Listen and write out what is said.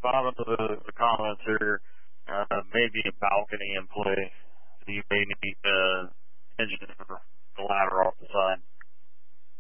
bottom of the comments here, maybe a balcony in play. So you may need engine for the ladder off the side.